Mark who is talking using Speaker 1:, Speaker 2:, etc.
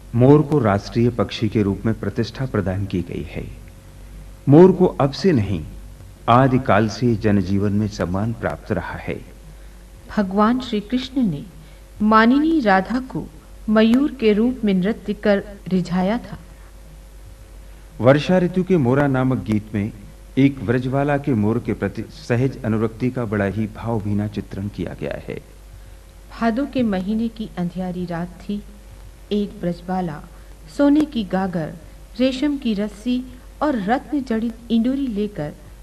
Speaker 1: मोर को राष्ट्रीय पक्षी के रूप में प्रतिष्ठा प्रदान की गई है। मोर को अब से नहीं, आदिकाल से जनजीवन में सम्मान प्राप्त रहा है।
Speaker 2: भगवान श्री कृष्ण ने मानिनी राधा को मयूर के रूप में नृत्य कर रिझाया था।
Speaker 1: वर्षा ऋतु के मोरा नामक गीत में एक व्रजवाला के मोर के प्रति सहज अनुरक्ति का बड़ा ही भावभीना चित्रण किया गया है।
Speaker 2: भादों के महीने की अंधियारी रात थी। एक ब्रजबाला सोने की गागर, रेशम की रस्सी और रत्न जड़ित इंदुरी लेकर